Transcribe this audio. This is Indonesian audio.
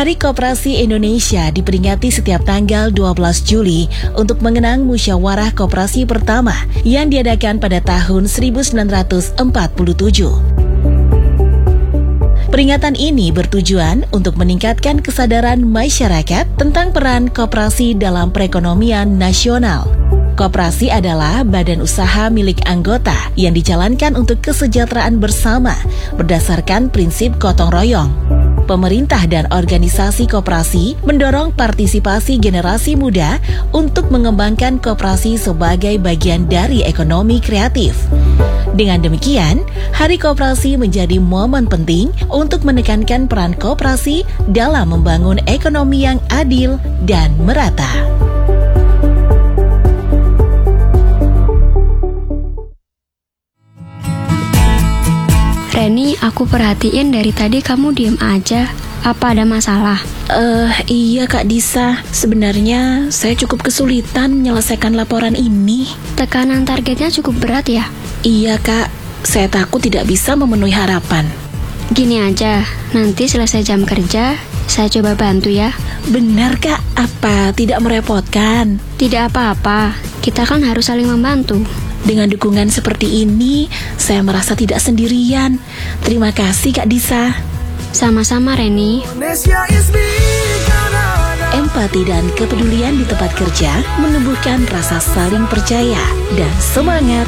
Hari Koperasi Indonesia diperingati setiap tanggal 12 Juli untuk mengenang musyawarah koperasi pertama yang diadakan pada tahun 1947. Peringatan ini bertujuan untuk meningkatkan kesadaran masyarakat tentang peran koperasi dalam perekonomian nasional. Koperasi adalah badan usaha milik anggota yang dijalankan untuk kesejahteraan bersama berdasarkan prinsip gotong royong. Pemerintah dan organisasi koperasi mendorong partisipasi generasi muda untuk mengembangkan koperasi sebagai bagian dari ekonomi kreatif. Dengan demikian, Hari Koperasi menjadi momen penting untuk menekankan peran koperasi dalam membangun ekonomi yang adil dan merata. Reni, aku perhatiin dari tadi kamu diem aja. Apa ada masalah? Iya Kak Disa, sebenarnya saya cukup kesulitan menyelesaikan laporan ini. Tekanan targetnya cukup berat ya? Iya Kak, saya takut tidak bisa memenuhi harapan. Gini aja, nanti selesai jam kerja, saya coba bantu ya. Benar Kak, apa tidak merepotkan? Tidak apa-apa, kita kan harus saling membantu. Dengan dukungan seperti ini, saya merasa tidak sendirian. Terima kasih Kak Disa. Sama-sama Reni. Empati dan kepedulian di tempat kerja menumbuhkan rasa saling percaya dan semangat